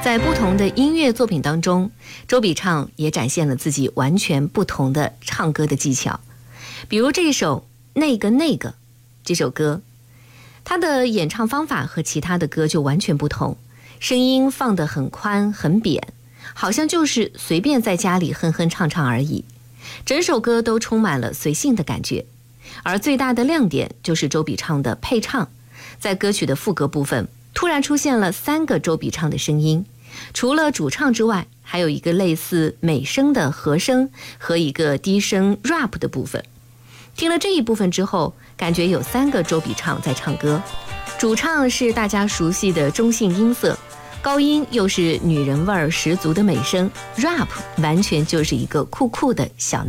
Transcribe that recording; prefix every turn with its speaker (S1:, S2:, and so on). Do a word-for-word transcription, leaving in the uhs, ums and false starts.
S1: 在不同的音乐作品当中，周笔畅也展现了自己完全不同的唱歌的技巧。比如这首《那个那个》这首歌，他的演唱方法和其他的歌就完全不同，声音放得很宽很扁，好像就是随便在家里哼哼唱唱而已。整首歌都充满了随性的感觉，而最大的亮点就是周笔畅的配唱。在歌曲的副歌部分，突然出现了三个周笔畅的声音，除了主唱之外，还有一个类似美声的和声和一个低声 rap 的部分。听了这一部分之后，感觉有三个周笔畅在唱歌，主唱是大家熟悉的中性音色，高音又是女人味儿十足的美声， rap 完全就是一个酷酷的小男